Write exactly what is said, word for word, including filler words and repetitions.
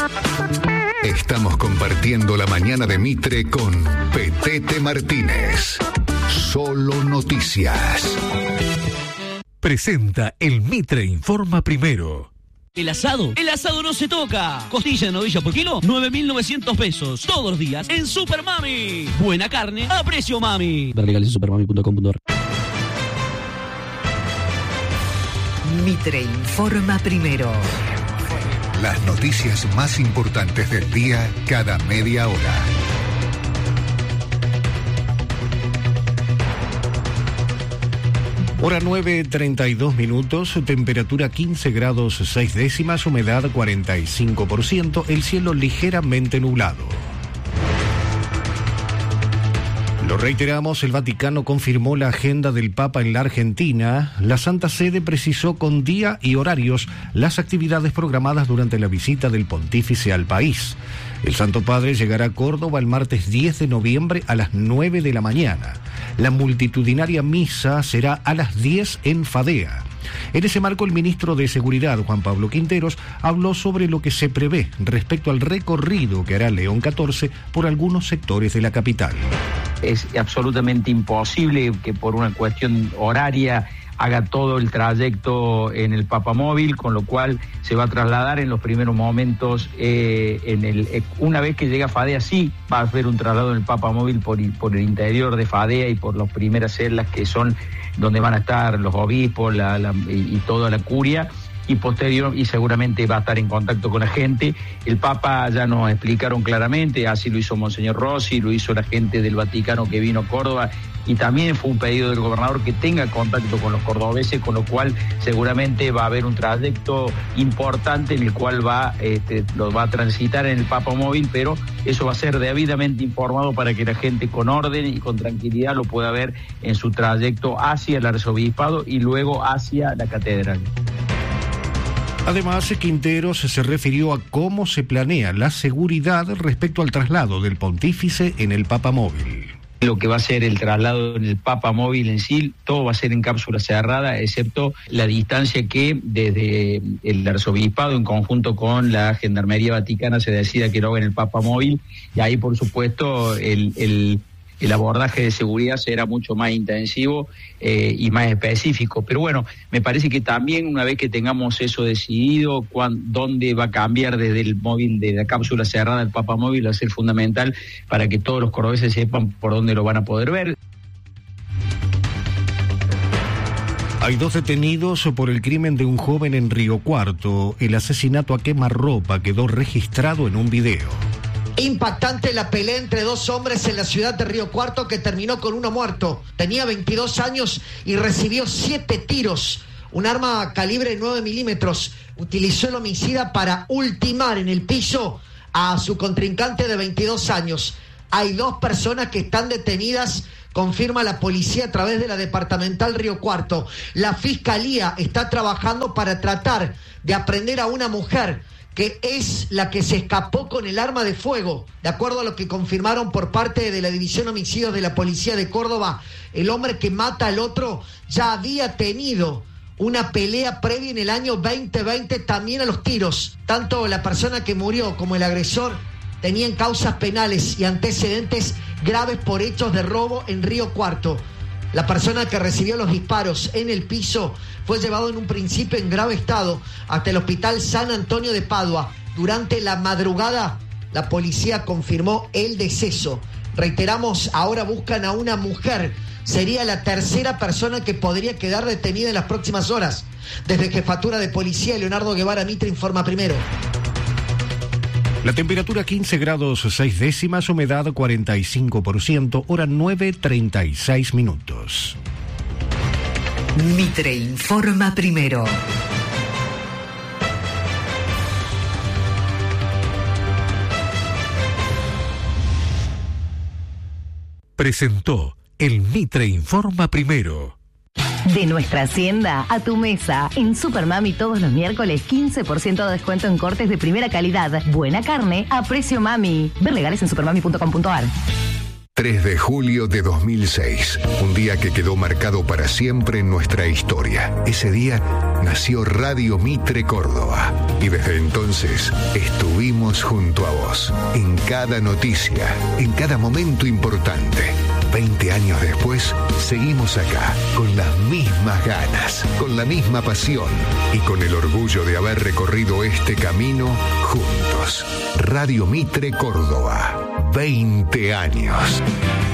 Estamos compartiendo la mañana de Mitre con Petete Martínez. Solo noticias. Presenta el Mitre Informa Primero. ¿El asado? El asado no se toca. Costilla de novilla por kilo, nueve mil novecientos pesos. Todos los días en Super Mami. Buena carne a precio mami. Ver legales en supermami punto com punto ar. Mitre Informa Primero. Las noticias más importantes del día cada media hora. Hora nueve, treinta y dos minutos, temperatura quince grados seis décimas, humedad cuarenta y cinco por ciento, el cielo ligeramente nublado. Lo reiteramos, el Vaticano confirmó la agenda del Papa en la Argentina. La Santa Sede precisó con día y horarios las actividades programadas durante la visita del pontífice al país. El Santo Padre llegará a Córdoba el martes diez de noviembre a las nueve de la mañana. La multitudinaria misa será a las diez en Fadea. En ese marco, el ministro de Seguridad, Juan Pablo Quinteros, habló sobre lo que se prevé respecto al recorrido que hará León catorce por algunos sectores de la capital. Es absolutamente imposible que por una cuestión horaria haga todo el trayecto en el Papamóvil, con lo cual se va a trasladar en los primeros momentos, eh, en el eh, una vez que llega a Fadea, sí va a haber un traslado en el Papamóvil por, por el interior de Fadea y por las primeras celdas que son donde van a estar los obispos la, la, y, y toda la curia, y posterior, y seguramente va a estar en contacto con la gente. El Papa ya nos explicaron claramente, así lo hizo Monseñor Rossi, lo hizo la gente del Vaticano que vino a Córdoba, y también fue un pedido del gobernador que tenga contacto con los cordobeses, con lo cual seguramente va a haber un trayecto importante en el cual va, este, lo va a transitar en el Papamóvil, pero eso va a ser debidamente informado para que la gente con orden y con tranquilidad lo pueda ver en su trayecto hacia el arzobispado y luego hacia la catedral. Además, Quinteros se refirió a cómo se planea la seguridad respecto al traslado del pontífice en el Papamóvil. Lo que va a ser el traslado en el Papamóvil en sí, todo va a ser en cápsula cerrada, excepto la distancia que desde el arzobispado en conjunto con la Gendarmería Vaticana se decida que lo haga en el Papamóvil, y ahí por supuesto el... el el abordaje de seguridad será mucho más intensivo eh, y más específico. Pero bueno, me parece que también una vez que tengamos eso decidido, cuán, dónde va a cambiar desde el móvil, de la cápsula cerrada al Papamóvil, va a ser fundamental para que todos los cordobeses sepan por dónde lo van a poder ver. Hay dos detenidos por el crimen de un joven en Río Cuarto. El asesinato a quemarropa quedó registrado en un video. Impactante la pelea entre dos hombres en la ciudad de Río Cuarto que terminó con uno muerto. Tenía veintidós años y recibió siete tiros. Un arma calibre nueve milímetros. Utilizó el homicida para ultimar en el piso a su contrincante de veintidós años. Hay dos personas que están detenidas, confirma la policía a través de la departamental Río Cuarto. La fiscalía está trabajando para tratar de aprender a una mujer que es la que se escapó con el arma de fuego. De acuerdo a lo que confirmaron por parte de la División Homicidios de la Policía de Córdoba, el hombre que mata al otro ya había tenido una pelea previa en el año veinte veinte, también a los tiros. Tanto la persona que murió como el agresor tenían causas penales y antecedentes graves por hechos de robo en Río Cuarto. La persona que recibió los disparos en el piso fue llevado en un principio en grave estado hasta el Hospital San Antonio de Padua. Durante la madrugada, la policía confirmó el deceso. Reiteramos, ahora buscan a una mujer. Sería la tercera persona que podría quedar detenida en las próximas horas. Desde Jefatura de Policía, Leonardo Guevara, Mitre Informa Primero. La temperatura quince grados seis décimas, humedad cuarenta y cinco por ciento, hora nueve, treinta y seis minutos. Mitre Informa Primero. Presentó el Mitre Informa Primero. De nuestra hacienda a tu mesa. En Super Mami todos los miércoles quince por ciento de descuento en cortes de primera calidad. Buena carne a precio mami. Ver legales en supermami punto com punto ar. tres de julio de dos mil seis, un día que quedó marcado para siempre en nuestra historia. Ese día nació Radio Mitre Córdoba y desde entonces estuvimos junto a vos, en cada noticia, en cada momento importante. Veinte años después, seguimos acá, con las mismas ganas, con la misma pasión y con el orgullo de haber recorrido este camino juntos. Radio Mitre Córdoba, veinte años.